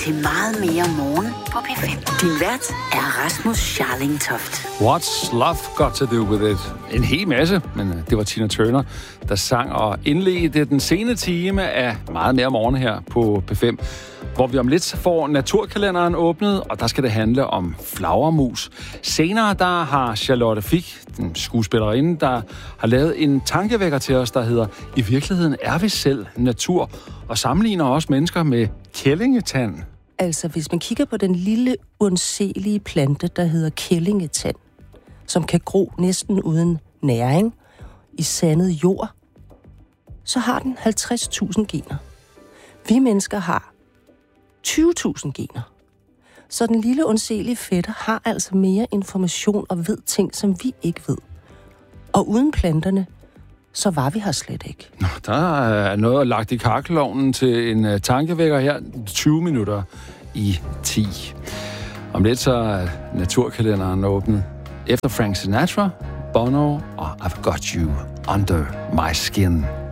til Meget mere morgen på P5. Din vært er Rasmus Scharling Toft. What's Love Got to Do With It? En hel masse, men det var Tina Turner, der sang og indledte den sene time af Meget mere morgen her på P5, hvor vi om lidt får naturkalenderen åbnet, og der skal det handle om flagermus. Senere der har Charlotte Fich, den skuespillerinde, der har lavet en tankevækker til os, der hedder I virkeligheden er vi selv natur, og sammenligner også mennesker med kællingetand. Altså, hvis man kigger på den lille, undselige plante, der hedder kællingetand, som kan gro næsten uden næring i sandet jord, så har den 50.000 gener. Vi mennesker har 20.000 gener. Så den lille, undselige fætter har altså mere information og ved ting, som vi ikke ved. Og uden planterne, så var vi her slet ikke. Nå, der er noget lagt i kakkelovnen til en tankevækker her, 20 minutter i 10. Om lidt så er naturkalenderen åbnet. Efter Frank Sinatra, Bono og I've Got You Under My Skin.